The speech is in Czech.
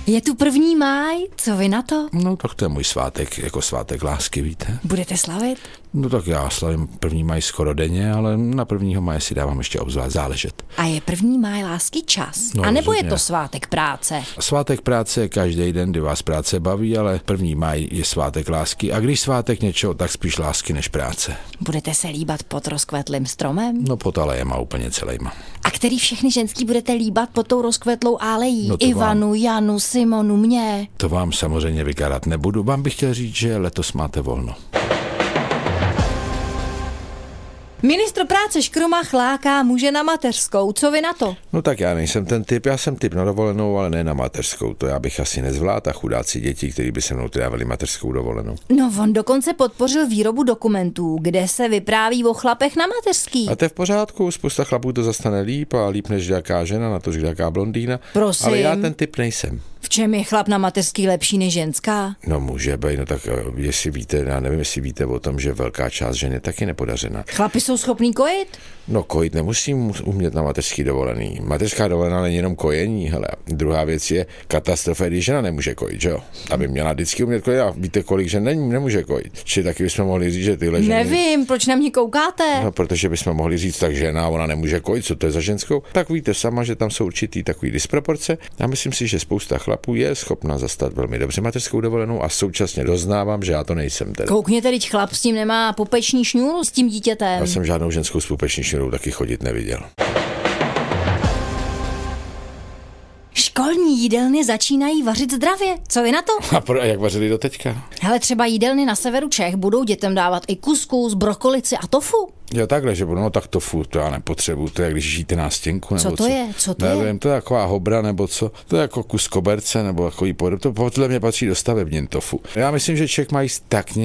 Je tu 1. máj, co vy na to? No tak to je můj svátek, jako svátek lásky, víte. Budete slavit? No tak já slavím 1. máj skoro denně, ale na 1. máje si dávám ještě obzvlášť záležet. A je 1. máj lásky čas? No, a nebo rozhodně. je to svátek práce? Svátek práce je každý den, kdy vás práce baví, ale 1. máj je svátek lásky. A když svátek něčeho, tak spíš lásky než práce. Budete se líbat pod rozkvetlým stromem? No pod alejema úplně celejma. A který všechny ženský budete líbat pod tou rozkvetlou alejí? No to Ivanu, Janu, Simonu, mě? To vám samozřejmě vykarat nebudu. Vám bych chtěl říct, že letos máte volno. Ministr práce Škrumach láká muže na mateřskou. Co vy na to? No tak já nejsem ten typ, já jsem typ na dovolenou, ale ne na mateřskou. To já bych asi nezvládl a chudáci děti, kteří by se mnou trávili mateřskou dovolenou. No on dokonce podpořil výrobu dokumentů, kde se vypráví o chlapech na mateřský. A to je v pořádku, spousta chlapů to zastane líp a líp než nějaká žena, na to nějaká blondýna. Prosím. Ale já ten typ nejsem. V čem je chlap na mateřský lepší než ženská? No může být, no tak jestli víte, já nevím, jestli víte o tom, že velká část žen je taky nepodařená. Chlapi jsou schopní kojit? No kojit nemusím umět na mateřský dovolený. Mateřská dovolená není jenom kojení, hele. Druhá věc je katastrofa, když žena nemůže kojit, že jo? Aby měla vždycky umět kojit a víte, kolik žen nemůže kojit. Či taky bychom mohli říct, že tyhle ženy... Nevím, proč na mě koukáte? No, protože bychom mohli říct, tak žena, ona nemůže kojit, co to je za ženskou? Tak víte sama, že tam jsou určitý takový disproporce. Já myslím si, že spousta chlapů je schopna zastat velmi dobře mateřskou dovolenou a současně doznávám, že já to nejsem tedy. Koukněte, teď chlap s tím nemá pupeční šňůru s tím dítětem. Já jsem žádnou ženskou s pupeční šňůrou taky chodit neviděl. Školní jídelny začínají vařit zdravě. Co vy na to? A jak vařili do teďka? Hele, třeba jídelny na severu Čech budou dětem dávat i kuskus, brokolici a tofu. Jo, takhle, že no tak tofu, to já nepotřebuju, to je, když žijete nástěnku, nebo Co to je? Co to nevím, je? to je taková hobra, nebo co, to je jako kus koberce, nebo takový podob, to podle mě patří do stavebnin tofu. Já myslím, že Čech má jíst tak